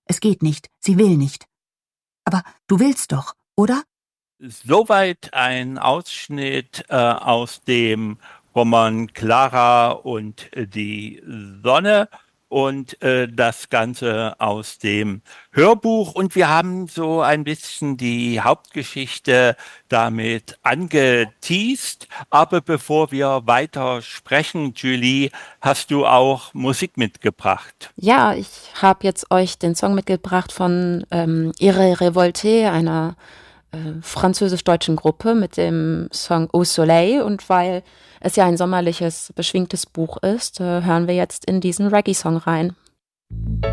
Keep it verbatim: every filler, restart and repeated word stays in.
Es geht nicht, sie will nicht. Aber du willst doch, oder? Soweit ein Ausschnitt äh, aus dem Roman Clara und äh, die Sonne und äh, das Ganze aus dem Hörbuch. Und wir haben so ein bisschen die Hauptgeschichte damit angeteast. Aber bevor wir weiter sprechen, Julie, hast du auch Musik mitgebracht? Ja, ich habe jetzt euch den Song mitgebracht von ähm, Iré Révolté, einer äh, französisch-deutschen Gruppe mit dem Song Au Soleil. Und weil es ja ein sommerliches, beschwingtes Buch ist, äh, hören wir jetzt in diesen Reggae-Song rein.